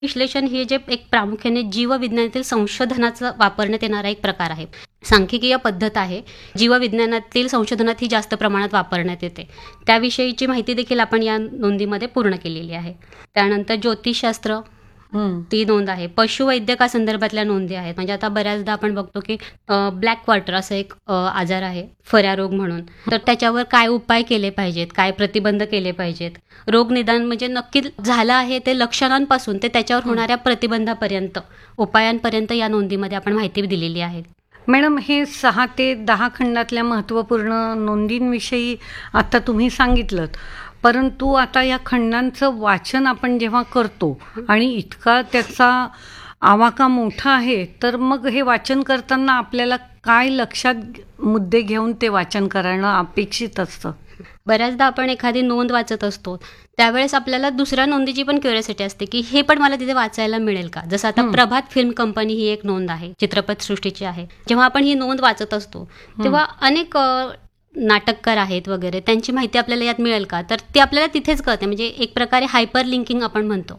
विश्लेषण हे जे एक प्रामुख्याने जीवविज्ञानातील संशोधनाचा वापरण्यात येणारा एक प्रकार आहे. सांख्यिकीय पद्धत आहे. जीवविज्ञानातील संशोधनात ही जास्त प्रमाणात वापरण्यात येते. त्याविषयीची माहिती देखील आपण या नोंदीमध्ये पूर्ण केलेली आहे. त्यानंतर ज्योतिषशास्त्र ती नोंद आहे. पशुवैद्यकासंदर्भातल्या नोंदी आहेत. म्हणजे आता बऱ्याचदा आपण बघतो की ब्लॅक क्वार्टर असं एक आजार आहे, फऱ्या रोग म्हणून. तर त्याच्यावर काय उपाय केले पाहिजेत, काय प्रतिबंध केले पाहिजेत, रोग निदान म्हणजे नक्की झालं आहे ते लक्षणांपासून ते त्याच्यावर होणाऱ्या प्रतिबंधापर्यंत, उपायांपर्यंत या नोंदीमध्ये आपण माहिती दिलेली आहे. मॅडम, हे 6 ते 10 खंडातल्या महत्त्वपूर्ण नोंदींविषयी आता तुम्ही सांगितलं, परंतु आता या खंडांचं वाचन आपण जेव्हा करतो आणि इतका त्याचा आवाका मोठा आहे, तर मग हे वाचन करताना आपल्याला काय लक्षात मुद्दे घेऊन ते वाचन करणं अपेक्षित असतं? बऱ्याचदा आपण एखादी नोंद वाचत असतो त्यावेळेस आपल्याला दुसऱ्या नोंदीची पण क्युरिओसिटी असते की हे पण मला तिथे वाचायला मिळेल का. जसं आता प्रभात फिल्म कंपनी ही एक नोंद आहे, चित्रपटसृष्टीची आहे. जेव्हा आपण ही नोंद वाचत असतो तेव्हा अनेक नाटककार आहेत वगैरे, त्यांची माहिती आपल्याला यात मिळेल का, तर ते आपल्याला तिथेच कळते. म्हणजे एक प्रकारे हायपर लिंकिंग आपण म्हणतो,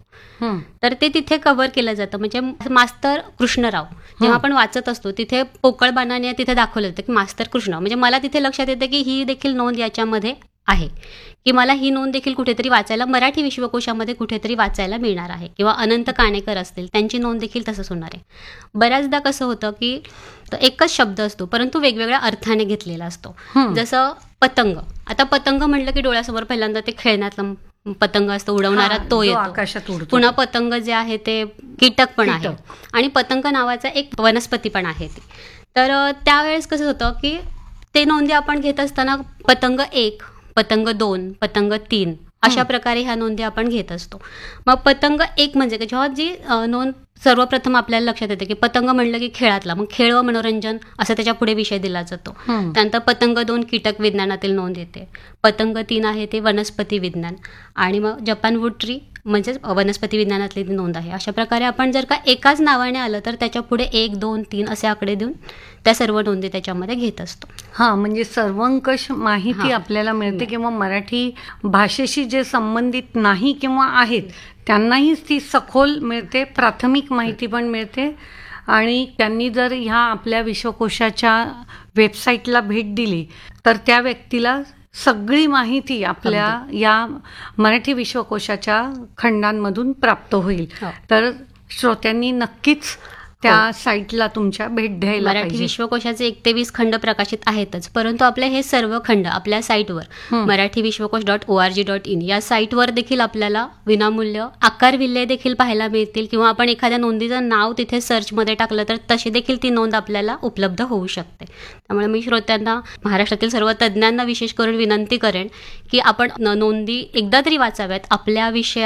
तर ते तिथे कव्हर केलं जातं. म्हणजे मास्तर कृष्णराव जेव्हा आपण वाचत असतो तिथे पोकळ बाणाने तिथे दाखवलं जातं की मास्तर कृष्णराव. म्हणजे मला तिथे लक्षात येतं की ही देखील नोंद याच्यामध्ये आहे, की मला ही नोंद देखील कुठेतरी वाचायला, मराठी विश्वकोशामध्ये कुठेतरी वाचायला मिळणार आहे. किंवा अनंत काणेकर असतील, त्यांची नोंद देखील तसंच होणार आहे. बऱ्याचदा कसं होतं की एकच शब्द असतो परंतु वेगवेगळ्या अर्थाने घेतलेला असतो. जसं पतंग. आता पतंग म्हटलं की डोळ्यासमोर पहिल्यांदा ते खेळण्यातलं पतंग असतो, उडवणारा तो येतो. आकाशात उडतो. पुन्हा पतंग जे आहे ते कीटक पण आहे आणि पतंग नावाचा एक वनस्पती पण आहे ती. तर त्यावेळेस कसं होतं की ते नोंदी आपण घेत असताना पतंग 1, पतंग 2, पतंग 3 अशा प्रकारे ह्या नोंदी आपण घेत असतो. मग पतंग 1 म्हणजे जेव्हा जी नोंद सर्वप्रथम आपल्याला लक्षात येते की पतंग म्हणलं की खेळातला, मग खेळ व मनोरंजन असं त्याच्या पुढे विषय दिला जातो. त्यानंतर पतंग 2 कीटक विज्ञानातील नोंद येते. पतंग 3 आहे ते वनस्पती विज्ञान आणि मग जपान वूड ट्री म्हणजेच वनस्पती विज्ञानातली नोंद आहे. अशा प्रकारे आपण जर का एकाच नावाने आलं तर त्याच्या पुढे 1, 2, 3 असे आकडे देऊन त्या सर्व नोंदी त्याच्यामध्ये घेत असतो. म्हणजे सर्वंकष माहिती आपल्याला मिळते किंवा मराठी भाषेशी जे संबंधित नाही किंवा आहेत त्यांनाही ती सखोल मिळते, प्राथमिक माहिती पण मिळते. आणि त्यांनी जर ह्या आपल्या विश्वकोशाच्या वेबसाईटला भेट दिली तर त्या व्यक्तीला सगळी माहिती आपल्या या मराठी विश्वकोशाच्या खंडांमधून प्राप्त होईल. तर श्रोत्यांनी नक्कीच त्या साईटला तुमच्या भेट द्यायला पाहिजे. मराठी विश्वकोशाचे 1 ते 20 खंड प्रकाशित आहेतच, परंतु आपले हे सर्व खंड आपल्या साईटवर marathivishwakosh.org.in या साईटवर देखील आपल्याला विनामूल्य आकारविल्ले देखील पाहायला मिळतील. किंवा आपण एखाद्या नोंदीचं नाव तिथे सर्चमध्ये टाकलं तर तशी देखील ती नोंद आपल्याला उपलब्ध होऊ शकते. त्यामुळे मी श्रोत्यांना, महाराष्ट्रातील सर्व तज्ज्ञांना विशेष करून विनंती करेन की आपण नोंदी एकदा तरी वाचाव्यात. आपल्या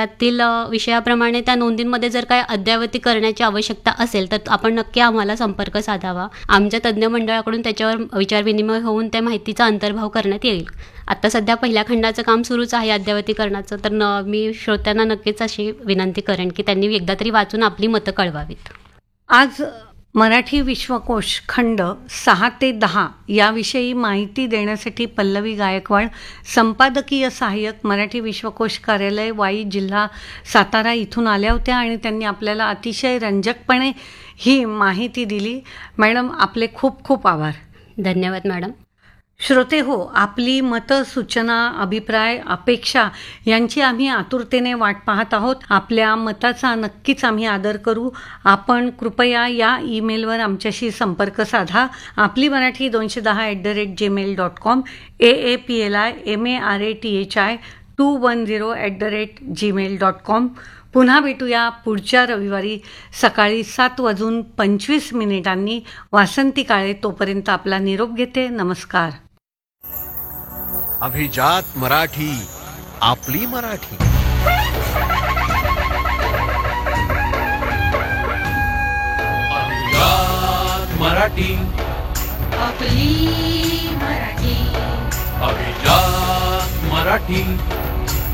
विषयाप्रमाणे त्या नोंदींमध्ये जर काय अद्ययावती करण्याची आवश्यकता असेल तर आपण नक्की आम्हाला संपर्क साधावा. आमच्या तज्ज्ञ मंडळाकडून त्याच्यावर विचारविनिमय होऊन त्या माहितीचा अंतर्भाव करण्यात येईल. आता सध्या पहिल्या खंडाचं काम सुरूच आहे अद्ययावतीकरणाचं, तर मी श्रोत्यांना नक्कीच अशी विनंती करेन की त्यांनी एकदा तरी वाचून आपली मतं कळवावीत. आज मराठी विश्वकोश खंड 6 ते 10 याविषयी माहिती देण्यासाठी पल्लवी गायकवाड, संपादकीय सहाय्यक, मराठी विश्वकोश कार्यालय, वाई, जिल्हा सातारा इथून आल्या होत्या आणि त्यांनी आपल्याला अतिशय रंजकपणे ही माहिती दिली. मॅडम, आपले खूप खूप आभार. धन्यवाद मॅडम. श्रोते हो, आपली मतं, सूचना, अभिप्राय, अपेक्षा यांची आम्ही आतुरतेने वाट पाहत आहोत. आपल्या मताचा नक्कीच आम्ही आदर करू. आपण कृपया या ईमेलवर आमच्याशी संपर्क साधा. आपली मराठी 210@gmail.com, AAPLIMARATHI210@gmail.com. पुन्हा भेटूया पुढच्या रविवारी सकाळी 7:25 वासंती काळे. तोपर्यंत आपला निरोप घेते. नमस्कार. अभिजात मराठी, आपली मराठी. अभिजात मराठी, आपली मराठी. अभिजात मराठी.